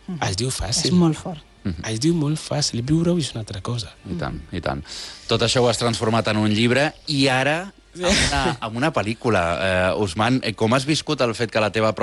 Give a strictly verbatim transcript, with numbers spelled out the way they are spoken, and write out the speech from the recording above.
Es diu fàcil. És molt fort. Es diu molt fàcil. Viure-ho és una altra cosa. I tant, i tant. Tot això ho has transformat en un llibre i ara en una, en una pel·lícula. Eh, Usman, com has viscut el fet que la teva